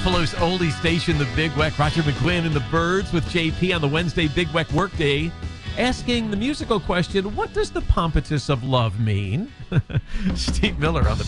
Buffalo's oldie station, the Big Weck. Roger McGuinn and the Birds with JP on the Wednesday Big Weck Workday, asking the musical question, what does the pompatus of love mean? Steve Miller on the